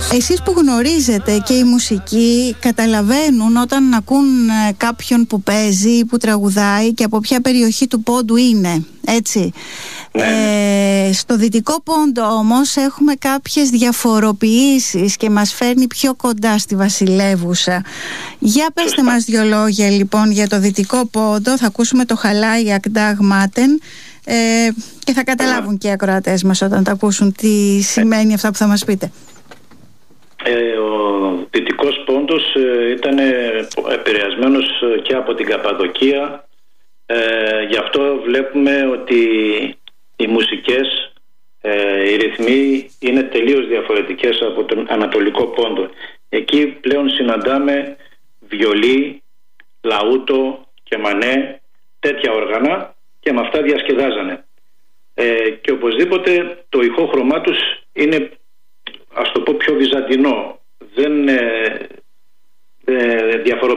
Εσείς που γνωρίζετε και η μουσική, καταλαβαίνουν όταν ακούν κάποιον που παίζει, που τραγουδάει και από ποια περιοχή του Πόντου είναι, έτσι. Στο Δυτικό Πόντο όμως έχουμε κάποιες διαφοροποιήσεις και μας φέρνει πιο κοντά στη Βασιλεύουσα. Για πέστε μας δύο λόγια λοιπόν για το Δυτικό Πόντο. Θα ακούσουμε το Χαλάι Ακντάγ Μάτεν και θα καταλάβουν και οι ακροατές μας όταν τα ακούσουν τι σημαίνει αυτά που θα μας πείτε. Ο Δυτικός Πόντος ήταν επηρεασμένος και από την Καπαδοκία, γι' αυτό βλέπουμε ότι οι μουσικές, οι ρυθμοί είναι τελείως διαφορετικές από τον Ανατολικό Πόντο. Εκεί πλέον συναντάμε βιολί, λαούτο και μανέ, τέτοια όργανα, και με αυτά διασκεδάζανε. Και οπωσδήποτε το ηχόχρωμά τους είναι, ας το πω, πιο βυζαντινό. Δεν διαφοροποιείται